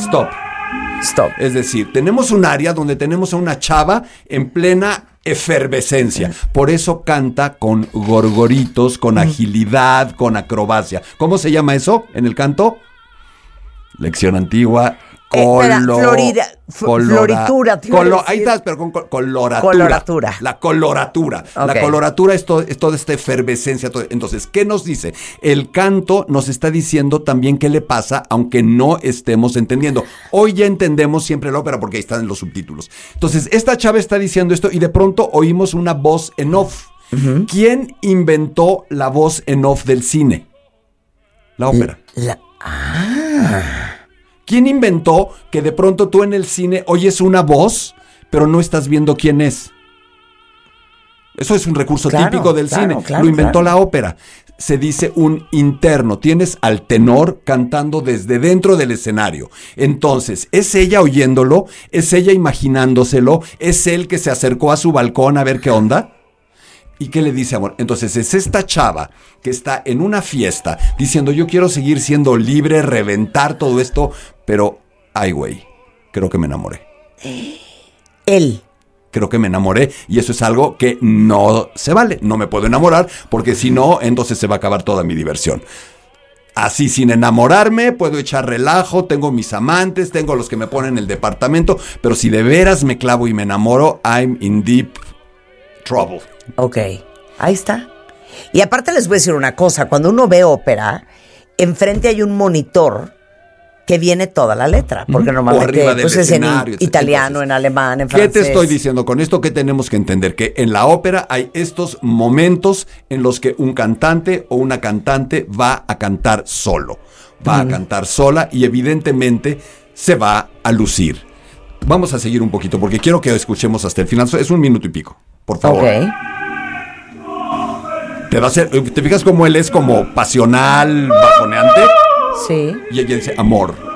Stop. Es decir, tenemos un área donde tenemos a una chava en plena efervescencia. Por eso canta con gorgoritos, con agilidad, con acrobacia. ¿Cómo se llama eso en el canto? Lección antigua. Floritura. Ahí estás, pero con coloratura. Coloratura. La coloratura. Okay. La coloratura es toda esta efervescencia. Entonces, ¿qué nos dice? El canto nos está diciendo también qué le pasa, aunque no estemos entendiendo. Hoy ya entendemos siempre la ópera porque ahí están los subtítulos. Entonces, esta chava está diciendo esto y de pronto oímos una voz en off. Uh-huh. ¿Quién inventó la voz en off del cine? La ópera. ¿Quién inventó que de pronto tú en el cine oyes una voz, pero no estás viendo quién es? Eso es un recurso típico del cine. Lo inventó la ópera. Se dice un interno. Tienes al tenor cantando desde dentro del escenario. Entonces, ¿es ella oyéndolo? ¿Es ella imaginándoselo? ¿Es él que se acercó a su balcón a ver qué onda? ¿Y qué le dice, amor? Entonces es esta chava que está en una fiesta diciendo yo quiero seguir siendo libre, reventar todo esto, pero, ay güey, creo que me enamoré. Él. Creo que me enamoré y eso es algo que no se vale. No me puedo enamorar porque si no, entonces se va a acabar toda mi diversión. Así sin enamorarme, puedo echar relajo, tengo mis amantes, tengo los que me ponen en el departamento, pero si de veras me clavo y me enamoro, I'm in deep trouble. Ok, ahí está. Y aparte les voy a decir una cosa, cuando uno ve ópera, enfrente hay un monitor que viene toda la letra, porque normalmente pues, es en italiano, en alemán, en francés. ¿Qué te estoy diciendo con esto? Que tenemos que entender que en la ópera hay estos momentos en los que un cantante o una cantante va a cantar solo, va a cantar sola y evidentemente se va a lucir. Vamos a seguir un poquito porque quiero que escuchemos hasta el final. Es 1 minuto y pico, por favor. Ok. ¿Te fijas cómo él es como pasional, bajoneante? Sí. Y ella dice amor.